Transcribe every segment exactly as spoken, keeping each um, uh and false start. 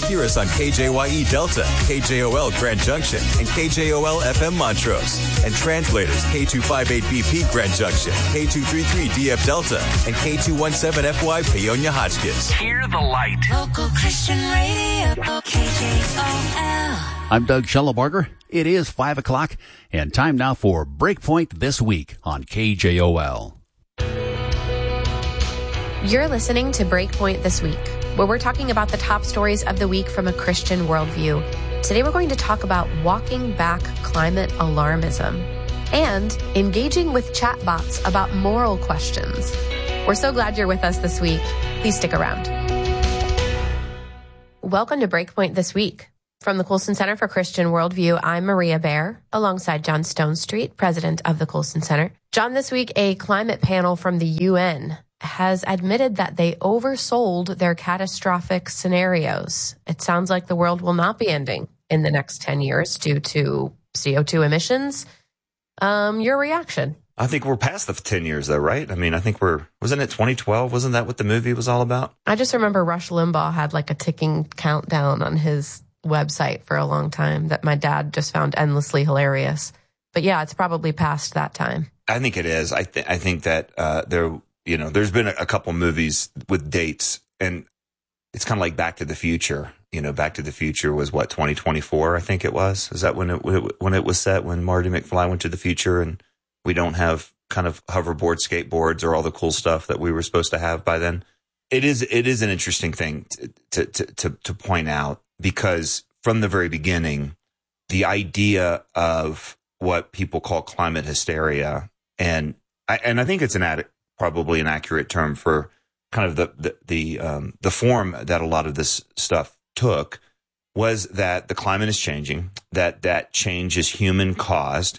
Hear us on K J Y E Delta, K J O L Grand Junction, and K J O L F M Montrose. And translators K two fifty-eight B P Grand Junction, K two thirty-three D F Delta, and K two seventeen F Y Paonia Hotchkiss. Hear the light. Local Christian Radio, K J O L. I'm Doug Schellebarger. It is five o'clock, and time now for Breakpoint This Week on K J O L. You're listening to Breakpoint This Week, where we're talking about the top stories of the week from a Christian worldview. Today we're going to talk about walking back climate alarmism and engaging with chatbots about moral questions. We're so glad you're with us this week. Please stick around. Welcome to Breakpoint This Week. From the Colson Center for Christian Worldview, I'm Maria Bear, alongside John Stonestreet, president of the Colson Center. John, this week, a climate panel from the U N has admitted that they oversold their catastrophic scenarios. It sounds like the world will not be ending in the next ten years due to C O two emissions. Um, your reaction? I think we're past the ten years, though, right? I mean, I think we're, wasn't it twenty twelve? Wasn't that what the movie was all about? I just remember Rush Limbaugh had like a ticking countdown on his website for a long time that my dad just found endlessly hilarious. But yeah, it's probably past that time. I think it is. I, th- I think that uh, there, you know, there's been a, a couple movies with dates, and it's kind of like Back to the Future. You know, Back to the Future was what, twenty twenty-four, I think it was. Is that when it when it was set, when Marty McFly went to the future and we don't have kind of hoverboard skateboards or all the cool stuff that we were supposed to have by then? It is it is an interesting thing to to to, to point out, because from the very beginning, the idea of what people call climate hysteria, and I, and I think it's an ad, probably an accurate term for kind of the the the, um, the form that a lot of this stuff took, was that the climate is changing, that that change is human caused,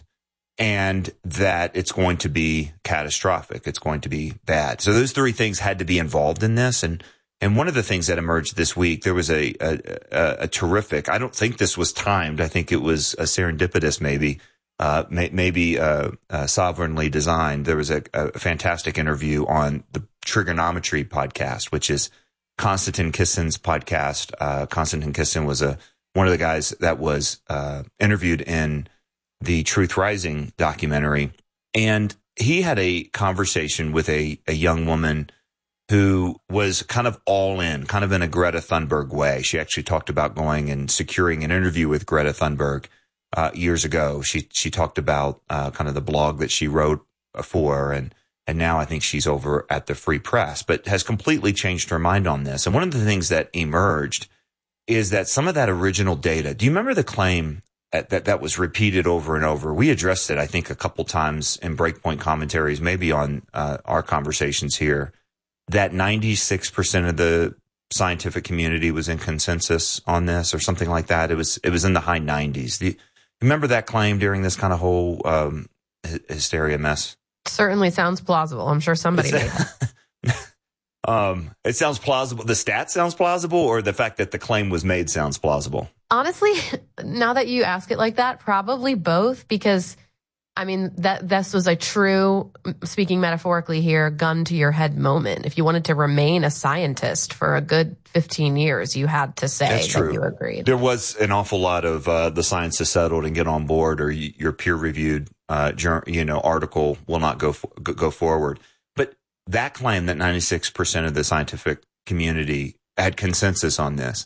and that it's going to be catastrophic. It's going to be bad. So those three things had to be involved in this. And and one of the things that emerged this week, there was a a, a, a terrific, I don't think this was timed. I think it was a serendipitous, maybe, uh, may, maybe uh, uh, sovereignly designed. There was a, a fantastic interview on the Trigonometry podcast, which is Konstantin Kissin's podcast. Uh, Konstantin Kissin was a one of the guys that was uh, interviewed in the Truth Rising documentary. And he had a conversation with a, a young woman who was kind of all in, kind of in a Greta Thunberg way. She actually talked about going and securing an interview with Greta Thunberg uh, years ago. She she talked about uh, kind of the blog that she wrote for, and and now I think she's over at the Free Press, but has completely changed her mind on this. And one of the things that emerged is that some of that original data, do you remember the claim that, that that was repeated over and over? We addressed it, I think, a couple times in Breakpoint commentaries, maybe on uh, our conversations here, that ninety-six percent of the scientific community was in consensus on this, or something like that. It was it was in the high nineties. Do you remember that claim during this kind of whole um, hysteria mess? Certainly sounds plausible. I'm sure somebody made that. um, it sounds plausible. The stat sounds plausible, or the fact that the claim was made sounds plausible? Honestly, now that you ask it like that, probably both, because I mean, that this was a true, speaking metaphorically here, gun to your head moment. If you wanted to remain a scientist for a good fifteen years, you had to say That's true. that you agreed. There was an awful lot of uh, the science is settled and get on board, or your peer-reviewed uh, you know, article will not go go forward. But that claim that ninety-six percent of the scientific community had consensus on this,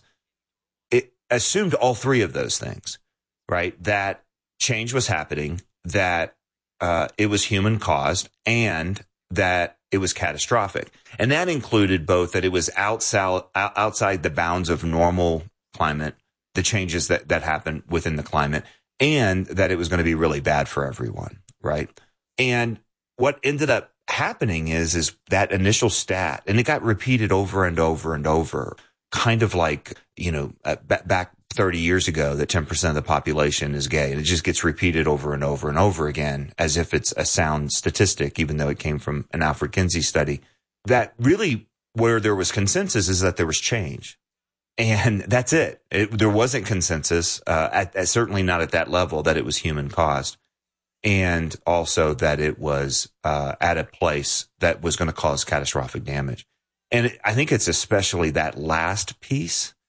it assumed all three of those things, right? That change was happening, that uh, it was human caused, and that it was catastrophic. And that included both that it was outside, outside the bounds of normal climate, the changes that, that happened within the climate, and that it was going to be really bad for everyone, right? And what ended up happening is, is that initial stat, and it got repeated over and over and over, kind of like, you know, uh, b- back thirty years ago, that ten percent of the population is gay. And it just gets repeated over and over and over again as if it's a sound statistic, even though it came from an Alfred Kinsey study. That really, where there was consensus is that there was change. And that's it. it there wasn't consensus, uh, at, at, certainly not at that level, that it was human caused. And also that it was uh, at a place that was going to cause catastrophic damage. And it, I think it's especially that last piece,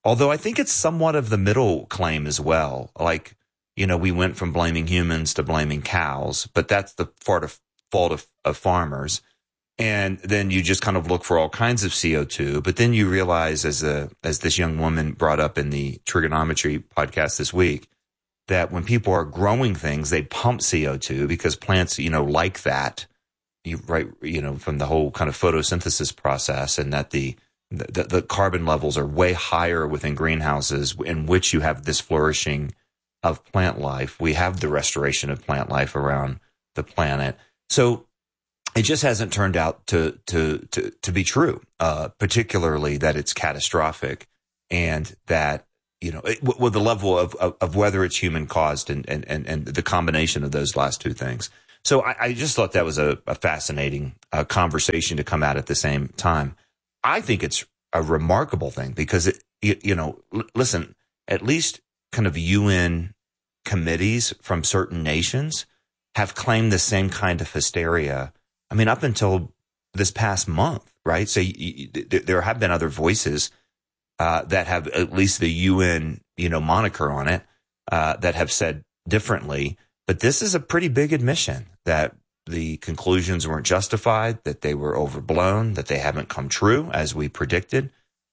Although I think it's somewhat of the middle claim as well. Like, you know, we went from blaming humans to blaming cows, but that's the fault of, fault of, of farmers. And then you just kind of look for all kinds of C O two. But then you realize, as a as this young woman brought up in the trigonometry podcast this week, that when people are growing things, they pump C O two because plants, you know, like that. You right, you know, from the whole kind of photosynthesis process, and that the the, the carbon levels are way higher within greenhouses in which you have this flourishing of plant life. We have the restoration of plant life around the planet. So it just hasn't turned out to to to, to be true, uh, particularly that it's catastrophic, and that, you know, it, with the level of, of, of whether it's human caused and, and, and, and the combination of those last two things. So I, I just thought that was a, a fascinating uh, conversation to come out at the same time. I think it's a remarkable thing because, it, you, you know, l- listen, at least kind of U N committees from certain nations have claimed the same kind of hysteria. I mean, up until this past month, right? So you, you, there have been other voices uh, that have at least the U N, you know, moniker on it, uh, that have said differently. But this is a pretty big admission that the conclusions weren't justified, that they were overblown, that they haven't come true as we predicted.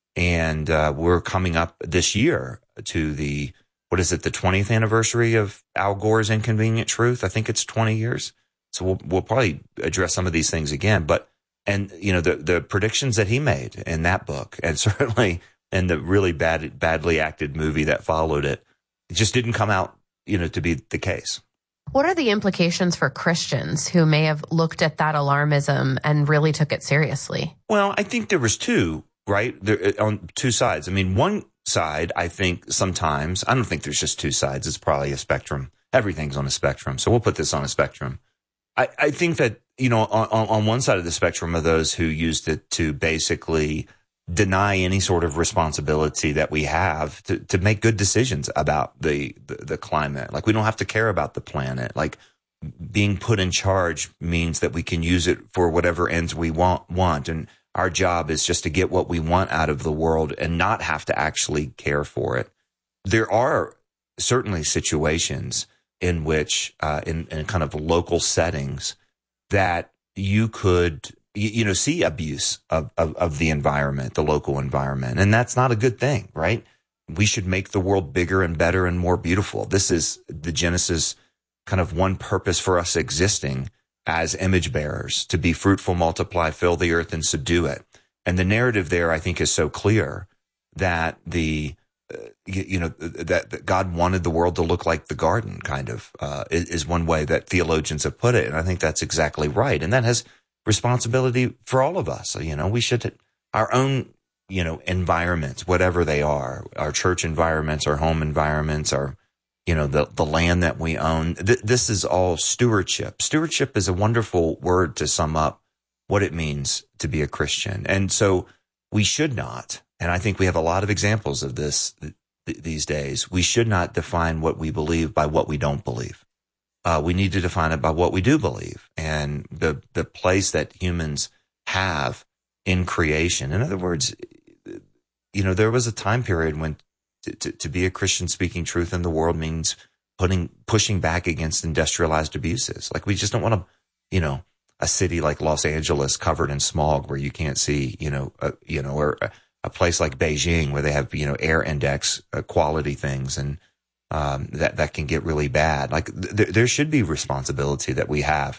And uh, we're coming up this year to the, what is it, the twentieth anniversary of Al Gore's Inconvenient Truth? I think it's twenty years. So we'll, we'll probably address some of these things again. But, and, you know, the, the predictions that he made in that book, and certainly in the really bad, badly acted movie that followed it, it just didn't come out, you know, to be the case. What are the implications for Christians who may have looked at that alarmism and really took it seriously? Well, I think there was two, right? There, on two sides. I mean, one side, I think sometimes, I don't think there's just two sides. It's probably a spectrum. Everything's on a spectrum. So we'll put this on a spectrum. I, I think that, you know, on, on one side of the spectrum are those who used it to basically deny any sort of responsibility that we have to, to make good decisions about the, the, the climate. Like, we don't have to care about the planet. Like, being put in charge means that we can use it for whatever ends we want, want. And our job is just to get what we want out of the world and not have to actually care for it. There are certainly situations in which, uh, in, in kind of local settings, that you could, you, you know, see abuse of, of, of the environment, the local environment. And that's not a good thing, right? We should make the world bigger and better and more beautiful. This is the Genesis kind of one purpose for us existing as image bearers, to be fruitful, multiply, fill the earth, and subdue it. And the narrative there, I think, is so clear that the, uh, you, you know, that, that God wanted the world to look like the garden, kind of, uh, is, is one way that theologians have put it. And I think that's exactly right. And that has responsibility for all of us. So, you know, we should, our own, you know, environments, whatever they are, our church environments, our home environments, our, you know, the, the land that we own. Th- this is all stewardship. Stewardship is a wonderful word to sum up what it means to be a Christian. And so we should not, and I think we have a lot of examples of this th- th- these days, we should not define what we believe by what we don't believe. Uh, we need to define it by what we do believe, and the, the place that humans have in creation. In other words, you know, there was a time period when To, to, to be a Christian speaking truth in the world means putting, pushing back against industrialized abuses. Like, we just don't want to, you know, a city like Los Angeles covered in smog where you can't see, you know, uh, you know, or a, a place like Beijing where they have, you know, air index uh, quality things, and um, that, that can get really bad. Like, th- there should be responsibility that we have.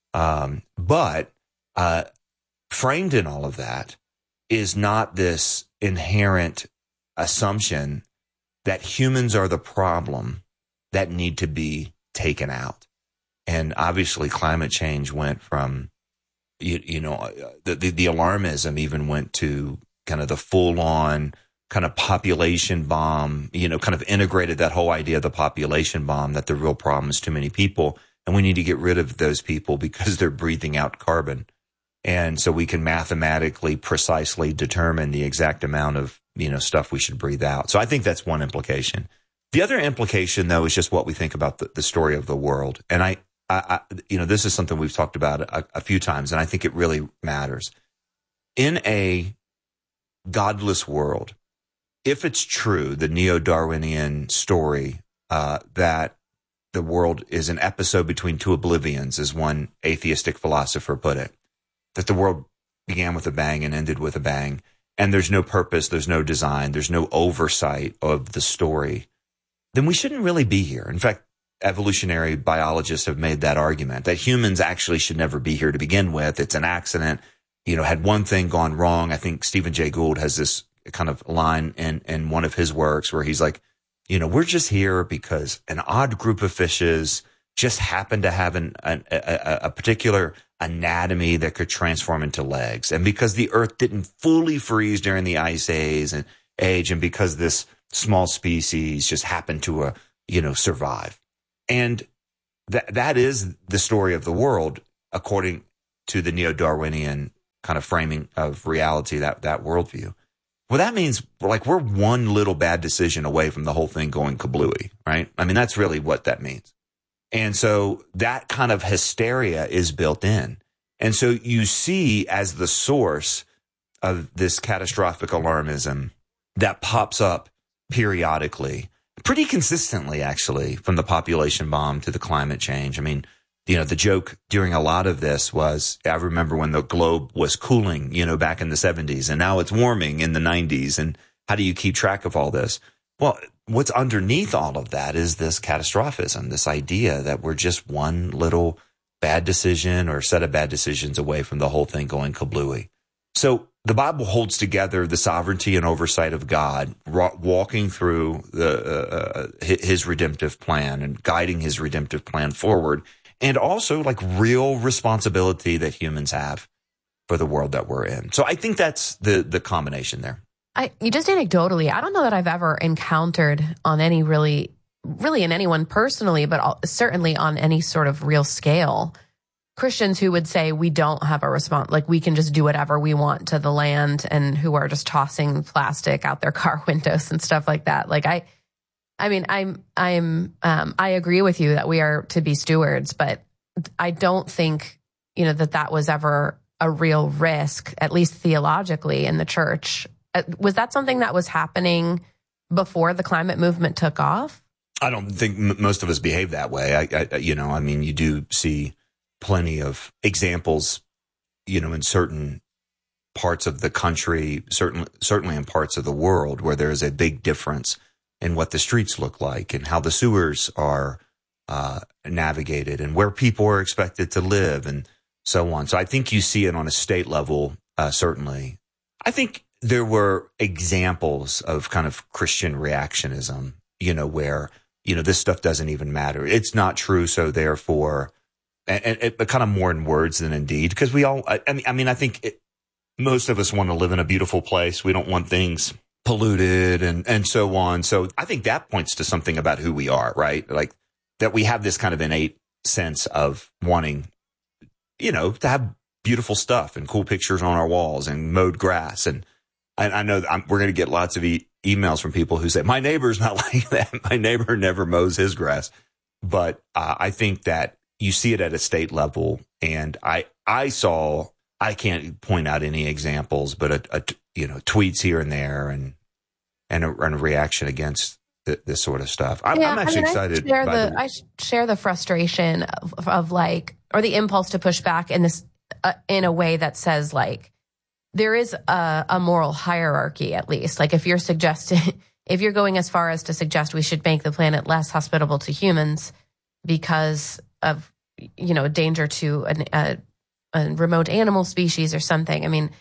Um, but uh, framed in all of that is not this inherent assumption that humans are the problem that need to be taken out. And obviously climate change went from, you, you know, the, the, the alarmism even went to kind of the full on kind of population bomb, you know, kind of integrated that whole idea of the population bomb, that the real problem is too many people. And we need to get rid of those people because they're breathing out carbon. And so we can mathematically precisely determine the exact amount of, you know, stuff we should breathe out. So I think that's one implication. The other implication, though, is just what we think about the, the story of the world. And I, I, I, you know, this is something we've talked about a, a few times, and I think it really matters. In a godless world, if it's true, the neo-Darwinian story uh, that the world is an episode between two oblivions, as one atheistic philosopher put it, that the world began with a bang and ended with a bang, and there's no purpose, there's no design, there's no oversight of the story, then we shouldn't really be here. In fact, evolutionary biologists have made that argument, that humans actually should never be here to begin with. It's an accident. You know, had one thing gone wrong, I think Stephen Jay Gould has this kind of line in, in one of his works where he's like, you know, we're just here because an odd group of fishes just happened to have an, an, a, a particular anatomy that could transform into legs. And because the earth didn't fully freeze during the ice age and age, and because this small species just happened to, uh, you know, survive. And that that is the story of the world, according to the neo-Darwinian kind of framing of reality, that, that worldview. Well, that means like we're one little bad decision away from the whole thing going kablooey, right? I mean, that's really what that means. And so that kind of hysteria is built in. And so you see as the source of this catastrophic alarmism that pops up periodically, pretty consistently, actually, from the population bomb to the climate change. I mean, you know, the joke during a lot of this was, I remember when the globe was cooling, you know, back in the seventies, and now it's warming in the nineties. And how do you keep track of all this? Well, what's underneath all of that is this catastrophism, this idea that we're just one little bad decision or set of bad decisions away from the whole thing going kablooey. So the Bible holds together the sovereignty and oversight of God, walking through the uh, his redemptive plan and guiding his redemptive plan forward, and also like real responsibility that humans have for the world that we're in. So I think that's the the combination there. I you just anecdotally, I don't know that I've ever encountered on any really, really in anyone personally, but certainly on any sort of real scale, Christians who would say we don't have a response, like we can just do whatever we want to the land, and who are just tossing plastic out their car windows and stuff like that. Like I, I mean, I'm, I'm, um, I agree with you that we are to be stewards, but I don't think, you know, that that was ever a real risk, at least theologically in the church. Uh, was that something that was happening before the climate movement took off? I don't think m- most of us behave that way. I, I, you know, I mean, you do see plenty of examples, you know, in certain parts of the country, certainly, certainly in parts of the world where there is a big difference in what the streets look like and how the sewers are uh, navigated and where people are expected to live and so on. So I think you see it on a state level, uh, certainly. I think there were examples of kind of Christian reactionism, you know, where, you know, this stuff doesn't even matter. It's not true, so therefore, and, and it, kind of more in words than in deed, because we all, I, I mean, I mean, I think it, most of us want to live in a beautiful place. We don't want things polluted and, and so on. So I think that points to something about who we are, right? Like that we have this kind of innate sense of wanting, you know, to have beautiful stuff and cool pictures on our walls and mowed grass. And I, I know I'm, we're going to get lots of e- emails from people who say, my neighbor's not like that. My neighbor never mows his grass. But uh, I think that you see it at a state level. And I, I saw, I can't point out any examples, but a, a you know, tweets here and there and, and a, and a reaction against th- this sort of stuff. I'm, yeah, I'm actually I mean, excited. I share, by the, the, I share the frustration of, of like, or the impulse to push back in this, uh, in a way that says like, there is a, a moral hierarchy, at least. Like if you're suggesting, if you're going as far as to suggest we should make the planet less hospitable to humans because of, you know, danger to an, a, a remote animal species or something. I mean,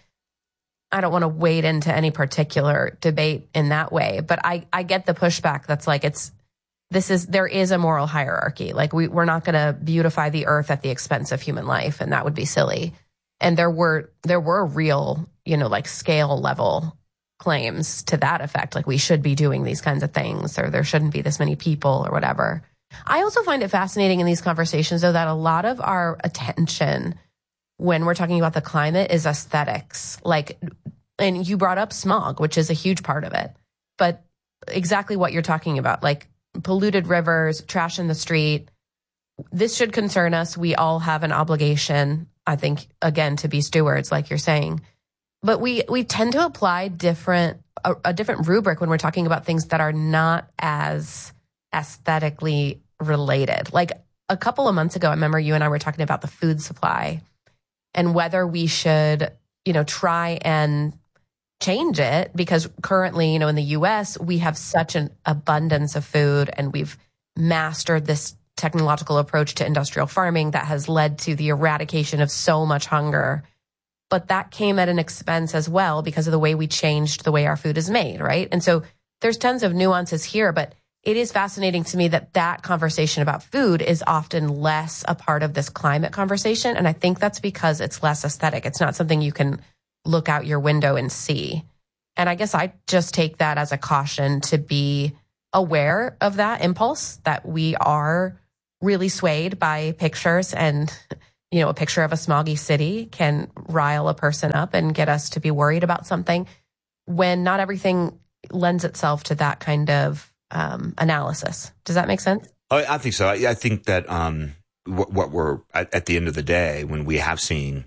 I don't want to wade into any particular debate in that way, but I, I get the pushback that's like, it's, this is, there is a moral hierarchy. Like we, we're not going to beautify the earth at the expense of human life. And that would be silly. And there were, there were real, you know, like scale level claims to that effect. Like we should be doing these kinds of things, or there shouldn't be this many people or whatever. I also find it fascinating in these conversations, though, that a lot of our attention when we're talking about the climate is aesthetics. Like, and you brought up smog, which is a huge part of it, but exactly what you're talking about, like polluted rivers, trash in the street. This should concern us. We all have an obligation, I think, again, to be stewards, like you're saying. but we, we tend to apply different, a, a different rubric when we're talking about things that are not as aesthetically related. Like a couple of months ago, I remember you and I were talking about the food supply and whether we should, you know, try and change it, because currently, you know, in the U S, we have such an abundance of food and we've mastered this technological approach to industrial farming that has led to the eradication of so much hunger. But that came at an expense as well because of the way we changed the way our food is made, right? And so there's tons of nuances here, but it is fascinating to me that that conversation about food is often less a part of this climate conversation. And I think that's because it's less aesthetic. It's not something you can look out your window and see. And I guess I just take that as a caution to be aware of that impulse, that we are really swayed by pictures, and, you know, a picture of a smoggy city can rile a person up and get us to be worried about something when not everything lends itself to that kind of um, analysis. Does that make sense? Oh, I think so. I, I think that um, what, what we're at, at the end of the day, when we have seen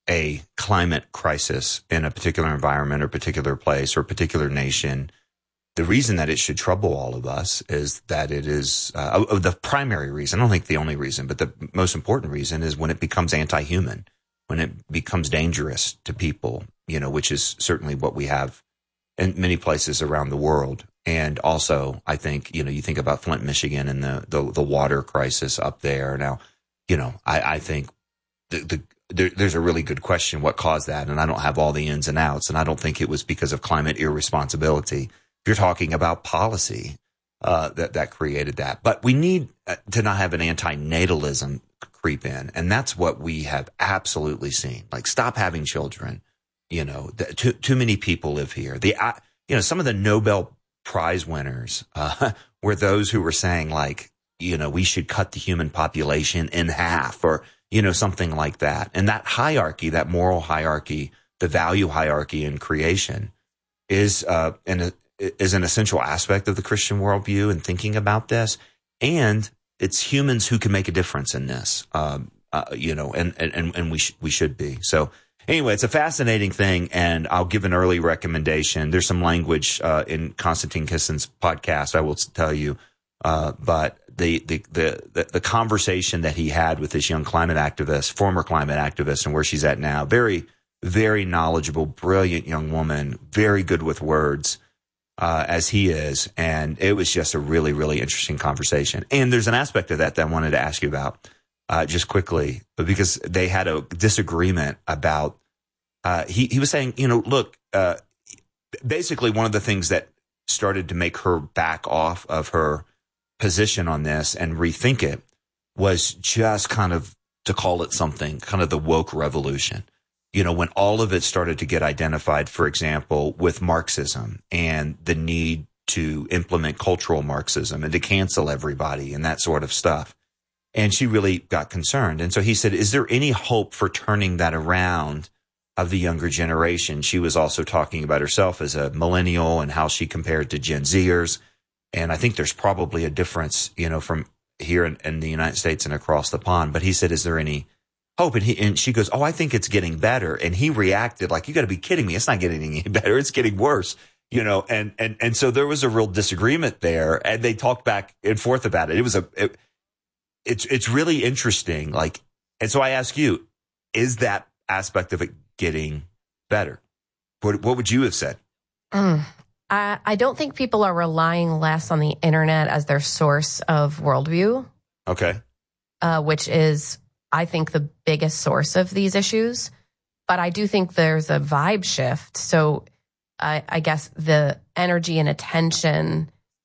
a climate crisis in a particular environment or particular place or particular nation, the reason that it should trouble all of us is that it is uh, oh, the primary reason. I don't think the only reason, but the most important reason is when it becomes anti-human, when it becomes dangerous to people, you know, which is certainly what we have in many places around the world. And also, I think, you know, you think about Flint, Michigan and the, the, the water crisis up there. Now, you know, I, I think the, the There, there's a really good question what caused that, and I don't have all the ins and outs, and I don't think it was because of climate irresponsibility. You're talking about policy uh, that that created that, but we need to not have an anti-natalism creep in, and that's what we have absolutely seen. Like, stop having children. You know, the, too too many people live here. The uh, you know, some of the Nobel Prize winners uh, were those who were saying, like, you know, we should cut the human population in half, or you know, something like that. And that hierarchy, that moral hierarchy, the value hierarchy in creation is uh, an, is an essential aspect of the Christian worldview and thinking about this. And it's humans who can make a difference in this, um, uh, you know, and, and, and we, sh- we should be. So anyway, it's a fascinating thing. And I'll give an early recommendation. There's some language uh, in Konstantin Kissin's podcast, I will tell you. Uh, but the, the, the, the conversation that he had with this young climate activist, former climate activist, and where she's at now, very, very knowledgeable, brilliant young woman, very good with words, uh, as he is. And it was just a really, really interesting conversation. And there's an aspect of that that I wanted to ask you about, uh, just quickly, because they had a disagreement about, uh, he, he was saying, you know, look, uh, basically one of the things that started to make her back off of her position on this and rethink it was just kind of, to call it something, kind of the woke revolution. You know, when all of it started to get identified, for example, with Marxism and the need to implement cultural Marxism and to cancel everybody and that sort of stuff. And she really got concerned. And so he said, is there any hope for turning that around of the younger generation? She was also talking about herself as a millennial and how she compared to Gen Zers. And I think there's probably a difference, you know, from here in, in the United States and across the pond. But he said, is there any hope? And he, and she goes, oh, I think it's getting better. And he reacted like, you got to be kidding me. It's not getting any better. It's getting worse, you know, and, and, and so there was a real disagreement there, and they talked back and forth about it. It was a, it, it's, it's really interesting. Like, and so I ask you, is that aspect of it getting better? What, what would you have said? Mm. I, I don't think people are relying less on the internet as their source of worldview. Okay. Uh, which is, I think, the biggest source of these issues. But I do think there's a vibe shift. So I, I guess the energy and attention,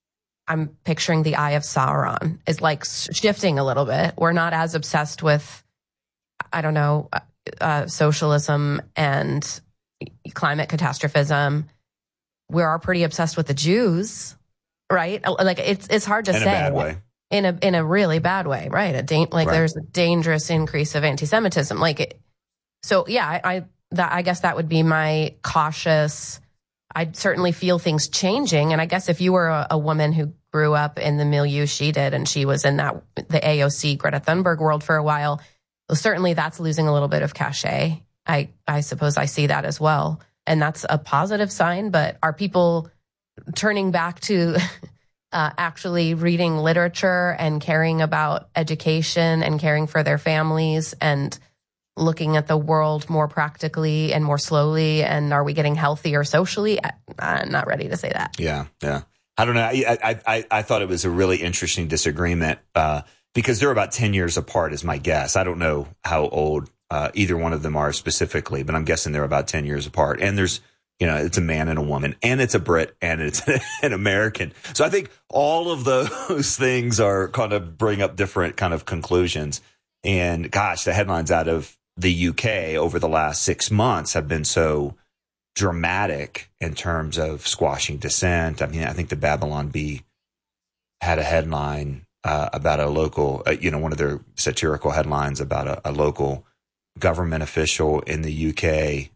I'm picturing the Eye of Sauron, is like shifting a little bit. We're not as obsessed with, I don't know, uh, socialism and climate catastrophism. We are pretty obsessed with the Jews, right? Like, it's it's hard to in say. In a bad way. In a in a really bad way, right? A da- like right. There's a dangerous increase of anti-Semitism. Like, it, so yeah, I I, that, I guess that would be my cautious. I certainly feel things changing, and I guess if you were a, a woman who grew up in the milieu she did, and she was in that the A O C Greta Thunberg world for a while, well, certainly that's losing a little bit of cachet. I I suppose I see that as well. and that's a positive sign. But are people turning back to uh, actually reading literature and caring about education and caring for their families and looking at the world more practically and more slowly? And are we getting healthier socially? I, I'm not ready to say that. Yeah, yeah. I don't know. I I I, I thought it was a really interesting disagreement uh, because they're about ten years apart, is my guess. I don't know how old uh, either one of them are specifically, but I'm guessing they're about ten years apart. And there's, you know, it's a man and a woman, and it's a Brit, and it's an American. So I think all of those things are kind of bring up different kind of conclusions. And gosh, the headlines out of the U K over the last six months have been so dramatic in terms of squashing dissent. I mean, I think the Babylon Bee had a headline uh, about a local, uh, you know, one of their satirical headlines about a, a local government official in the U K